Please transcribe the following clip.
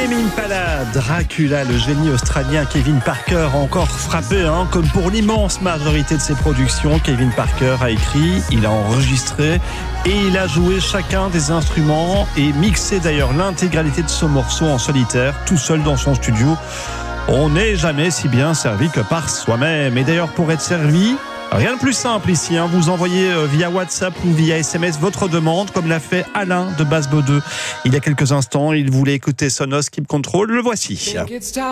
Tame Impala, Dracula, le génie australien Kevin Parker a encore frappé, comme pour l'immense majorité de ses productions. Kevin Parker a écrit, il a enregistré et il a joué chacun des instruments et mixé d'ailleurs l'intégralité de ce morceau en solitaire, tout seul dans son studio. On n'est jamais si bien servi que par soi-même. Et d'ailleurs, pour être servi, rien de plus simple ici, vous envoyez via WhatsApp ou via SMS votre demande, comme l'a fait Alain de Basse-Baudeux. Il y a quelques instants, il voulait écouter Sonos Keep Control, le voici.